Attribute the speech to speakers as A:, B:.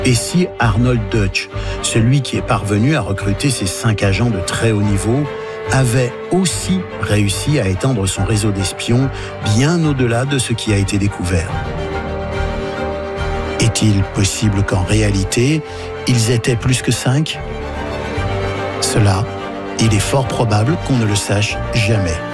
A: Et si Arnold Deutsch, celui qui est parvenu à recruter ces 5 agents de très haut niveau, avait aussi réussi à étendre son réseau d'espions bien au-delà de ce qui a été découvert? Est-il possible qu'en réalité, ils étaient plus que 5? Cela, il est fort probable qu'on ne le sache jamais.